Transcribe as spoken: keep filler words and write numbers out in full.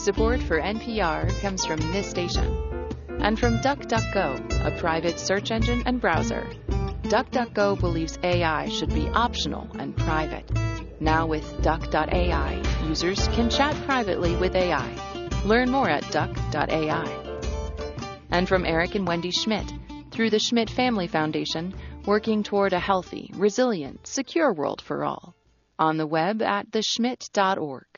Support for N P R comes from this station and from DuckDuckGo, a private search engine and browser. DuckDuckGo believes A I should be optional and private. Now with Duck dot A I, users can chat privately with A I. Learn more at Duck dot A I. And from Eric and Wendy Schmidt, through the Schmidt Family Foundation, working toward a healthy, resilient, secure world for all. On the web at the schmidt dot org.